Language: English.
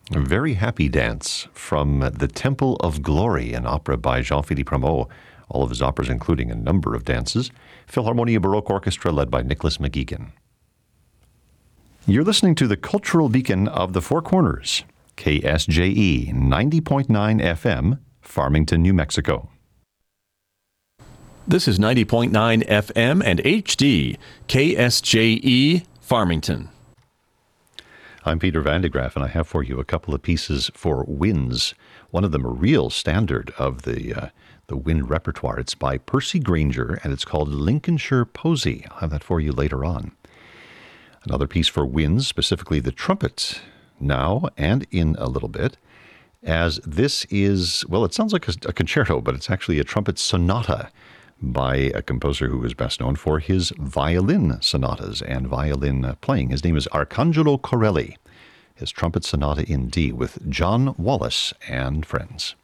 A very happy dance from The Temple of Glory, an opera by Jean-Philippe Rameau. All of his operas including a number of dances. Philharmonia Baroque Orchestra led by Nicholas McGeegan. You're listening to the Cultural Beacon of the Four Corners, KSJE 90.9 FM, Farmington, New Mexico. This is 90.9 FM and HD, KSJE, Farmington. I'm Peter Van de Graaff, and I have for you a couple of pieces for winds. One of them a real standard of the wind repertoire. It's by Percy Grainger, and it's called Lincolnshire Posy. I'll have that for you later on. Another piece for winds, specifically the trumpet, now and in a little bit, as this is, well, it sounds like a concerto, but it's actually a trumpet sonata by a composer who is best known for his violin sonatas and violin playing. His name is Arcangelo Corelli. His trumpet sonata in D with John Wallace and friends.